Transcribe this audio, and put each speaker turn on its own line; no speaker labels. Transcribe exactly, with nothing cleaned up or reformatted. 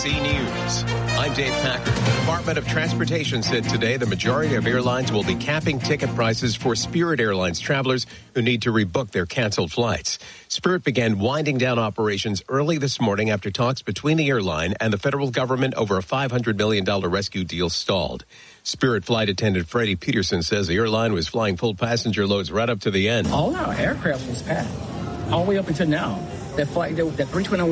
C News. I'm Dave Packer. The Department of Transportation said today the majority of airlines will be capping ticket prices for Spirit Airlines travelers who need to rebook their canceled flights. Spirit began winding down operations early this morning after talks between the airline and the federal government over a five hundred million dollars rescue deal stalled. Spirit flight attendant Freddie Peterson says the airline was flying full passenger loads right up to the end.
All our aircraft was packed, all the way up until now. That flight, that three twenty-one